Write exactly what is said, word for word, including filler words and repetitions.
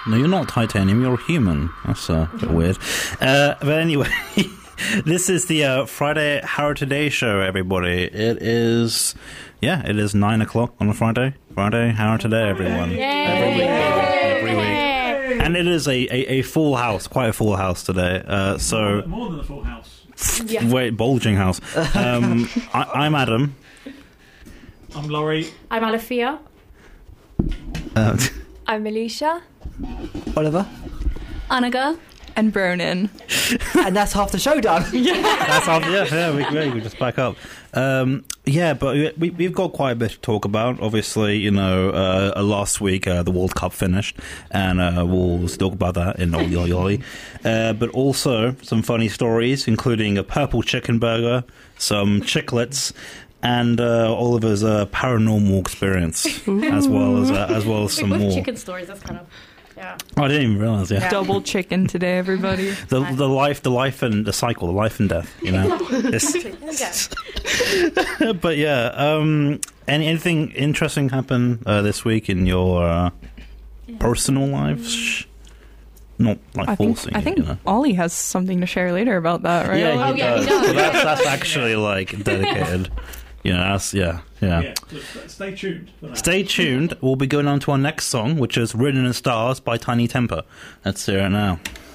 No, you're not titanium. You're human. That's uh, a bit weird. Uh, but anyway, this is the uh, Friday How Today show, everybody. It is, yeah, it is nine o'clock on a Friday. Friday How Today, everyone. Yay. Every week. Every week. And it is a, a, a full house, quite a full house today. Uh, so more, more than a full house. Yeah. Wait, bulging house. Um, I, I'm Adam. I'm Laurie. I'm Alafia. Uh, I'm Alicia. Oliver. Anaga. And Bronin. And that's half the show done. That's all, yeah, yeah, we, yeah, we just back up. Um, yeah, but we, we've got quite a bit to talk about. Obviously, you know, uh, uh, last week uh, the World Cup finished, and uh, we'll talk about that in Oli Oli Oli. Uh, but also some funny stories, including a purple chicken burger, some chiclets, and uh, Oliver's uh, paranormal experience, as well as uh, as well as some With more. chicken stories, that's kind of... Yeah. Oh, I didn't even realize. Yeah, Double chicken today, everybody. the the life, the life and the cycle, the life and death. You know. Okay. But yeah, um, any, anything interesting happen uh, this week in your uh, personal lives? Not like I think, forcing I it, think you know. Ollie has something to share later about that, right? Yeah, Oh, he yeah, does. he does. So that's, that's actually like dedicated. You know, that's, yeah, yeah. Yeah, so stay tuned for that. Stay tuned. We'll be going on to our next song, which is "Written in Stars" by Tiny Temper. Let's hear it now.